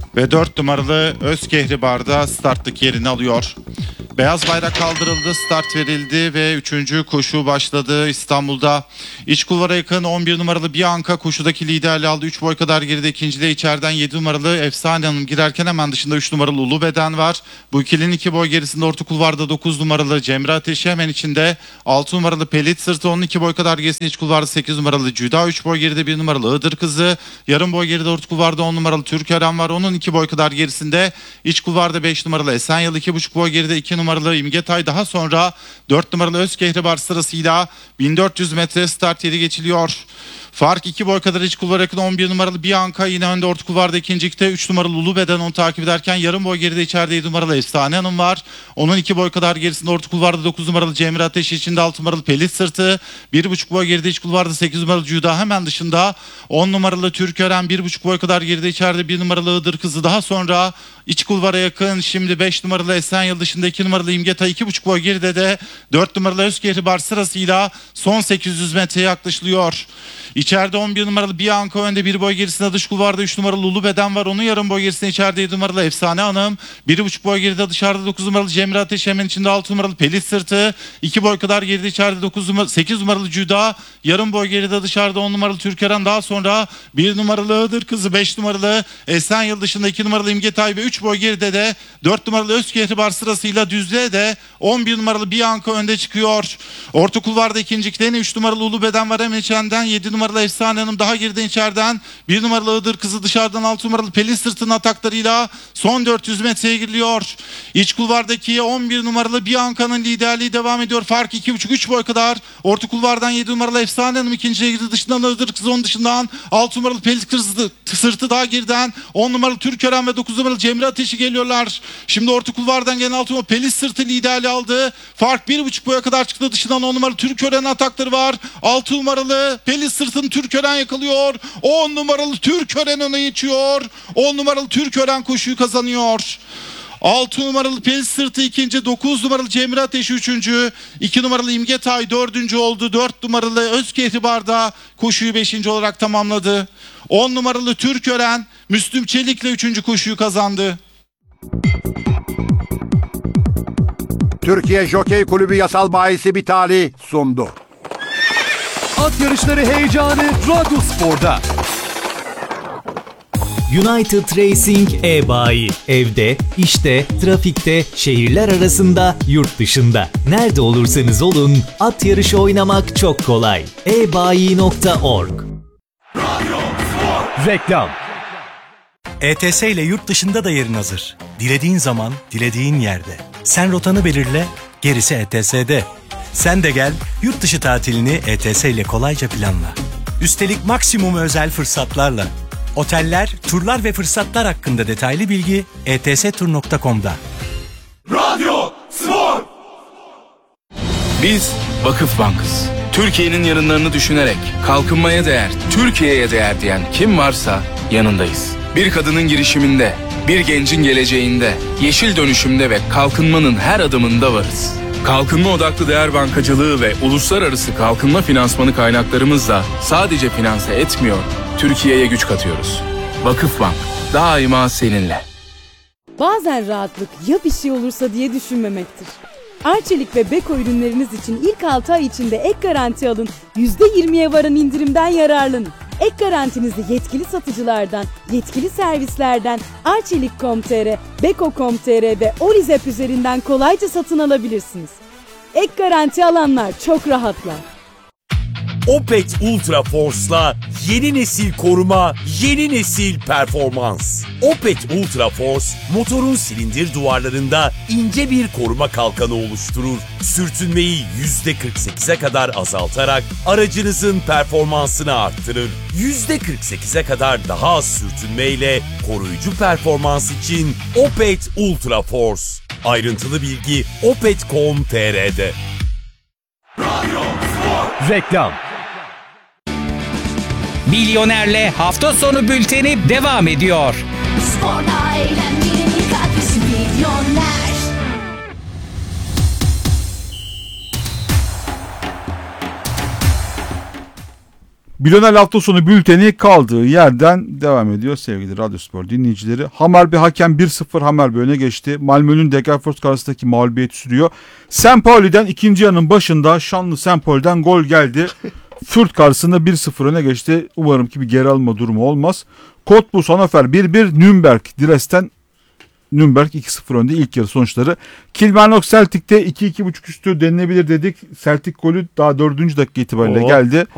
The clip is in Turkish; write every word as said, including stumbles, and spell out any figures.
Ve dört numaralı Özkehribar'da startlık yerini alıyor. Beyaz bayrak kaldırıldı, start verildi ve üçüncü koşu başladı İstanbul'da. İç kulvara yakın on bir numaralı Bianca koşudaki liderliği aldı. üç boy kadar geride ikinciliğe içeriden yedi numaralı Efsane Hanım girerken hemen dışında üç numaralı Ulu Beden var. Bu ikilinin iki boy gerisinde orta kulvarda dokuz numaralı Cemre Ateşi, hemen içinde altı numaralı Pelit Sırtı, onun iki boy kadar gerisinde iç kulvarda sekiz numaralı Cüda, üç boy geride bir numaralı Iğdır Kızı, yarım boy geride orta kulvarda on numaralı Türkören var. Onun iki boy kadar gerisinde iç kulvarda beş numaralı Esenyıl, iki buçuk boy geride iki numaralı İmgetay, daha sonra dört numaralı Özkehribar sırasıyla bin dört yüz metre start yeri geçiliyor. Fark iki boy kadar iç kulvara yakın on bir numaralı Bianca yine önde orta kulvarda ikincilikte, üç numaralı Ulu Beden onu takip ederken yarım boy geride içeride yedi numaralı Efsane Hanım var. Onun iki boy kadar gerisinde orta kulvarda dokuz numaralı Cemre Ateşi, içinde altı numaralı Pelit Sırtı, bir buçuk boy geride iç kulvarda sekiz numaralı Cüda, hemen dışında on numaralı Türkören, bir buçuk boy kadar geride içeride bir numaralı Iğdır Kızı, daha sonra iç kulvara yakın şimdi beş numaralı Esenyıl, dışında iki numaralı İmgetay, iki buçuk boy geride de dört numaralı Özkehribar sırasıyla son sekiz yüz metreye yaklaşılıyor. İçeride on bir numaralı Bianca önde, bir boy gerisinde dış kulvarda üç numaralı Ulu Beden var. Onun yarım boy gerisinde içeride yedi numaralı Efsane Hanım, bir buçuk boy geride dışarıda dokuz numaralı Cemre Ateşi, hemen içinde altı numaralı Pelit Sırtı, iki boy kadar geride içeride dokuz numaralı sekiz numaralı Cüda, yarım boy geride dışarıda on numaralı Türkören, daha sonra bir numaralı Iğdır Kızı, beş numaralı Esenyıl, dışında iki numaralı İmgetay ve üç boy geride de dört numaralı Özkehribar sırasıyla düzlüğe de on bir numaralı Bianca önde çıkıyor. Orta kulvarda ikincilikte üç numaralı Ulu Beden var, hemen içeriden yedi numaralı Efsane Hanım, daha geriden içeriden bir numaralı Iğdır Kızı, dışarıdan altı numaralı Pelit Sırtı'nın ataklarıyla son dört yüz metreye giriliyor. İç kulvardaki on bir numaralı Bianca'nın liderliği devam ediyor. Fark iki buçuk üç boy kadar. Orta kulvardan yedi numaralı Efsane Hanım ikinciye girdi, dışından Iğdır Kızı, onun dışından altı numaralı Pelit Sırtı, daha geriden on numaralı Türkören ve dokuz numaralı Cemre Ateşi geliyorlar. Şimdi orta kulvardan gelen altı numaralı Pelit Sırtı liderliği aldı. Fark bir buçuk boya kadar çıktı, dışından on numaralı Türkören'in atakları var. altı numaralı Pelit Sırtı'nı Türkören yakalıyor. on numaralı Türkören öne geçiyor. on numaralı Türkören koşuyu kazanıyor. altı numaralı Pelit Sırtı ikinci, dokuz numaralı Cemre Ateşi üçüncü, iki numaralı İmgetay dördüncü oldu. dört numaralı Özkehribar da koşuyu beşinci olarak tamamladı. on numaralı Türkören Müslüm Çelik'le üçüncü koşuyu kazandı. Türkiye Jokey Kulübü Yasal Bayisi Bitali sundu. At yarışları heyecanı Radyospor'da. United Racing e-bayi. Evde, işte, trafikte, şehirler arasında, yurt dışında. Nerede olursanız olun, at yarışı oynamak çok kolay. e bayi nokta org. Reklam. E T S ile yurt dışında da yerin hazır. Dilediğin zaman, dilediğin yerde. Sen rotanı belirle, gerisi E T S'de. Sen de gel, yurt dışı tatilini E T S ile kolayca planla. Üstelik maksimum özel fırsatlarla. Oteller, turlar ve fırsatlar hakkında detaylı bilgi e t s tur nokta com'da. Radyo Spor. Biz Vakıf Bank'ız. Türkiye'nin yarınlarını düşünerek kalkınmaya değer, Türkiye'ye değer diyen kim varsa yanındayız. Bir kadının girişiminde, bir gencin geleceğinde, yeşil dönüşümde ve kalkınmanın her adımında varız. Kalkınma odaklı değer bankacılığı ve uluslararası kalkınma finansmanı kaynaklarımızla sadece finanse etmiyor, Türkiye'ye güç katıyoruz. Vakıfbank, daima seninle. Bazen rahatlık ya bir şey olursa diye düşünmemektir. Arçelik ve Beko ürünleriniz için ilk altı ay içinde ek garanti alın, yüzde yirmiye varan indirimden yararlanın. Ek garantinizi yetkili satıcılardan, yetkili servislerden arçelik nokta com nokta tr, beko nokta com nokta tr ve Orizep üzerinden kolayca satın alabilirsiniz. Ek garanti alanlar çok rahatlar. Opet Ultra Force'la yeni nesil koruma, yeni nesil performans. Opet Ultra Force, motorun silindir duvarlarında ince bir koruma kalkanı oluşturur. Sürtünmeyi yüzde kırk sekize kadar azaltarak aracınızın performansını arttırır. yüzde kırk sekize kadar daha az sürtünmeyle koruyucu performans için Opet Ultra Force. Ayrıntılı bilgi opet nokta com nokta tr'de. Reklam. Milyoner'le hafta sonu bülteni devam ediyor. Sporda eğlenmenin ilk adresi Milyoner. Milyoner hafta sonu bülteni kaldığı yerden devam ediyor sevgili Radyospor dinleyicileri. Hammarby hakem bir sıfır Hammarby öne geçti. Malmö'nün Degerfors karşısındaki mağlubiyeti sürüyor. Saint Pauli'den ikinci yarının başında şanlı Saint Pauli'den gol geldi. Fürth karşısında bir sıfır öne geçti. Umarım ki bir geri alma durumu olmaz. Cottbus Hannover bir bir, Nürnberg Dresden Nürnberg iki sıfır önde ilk yarı sonuçları. Kilmarnock Celtic'te iki iki buçuk üstü denilebilir dedik. Celtic golü daha dördüncü dakika itibariyle Oo. geldi.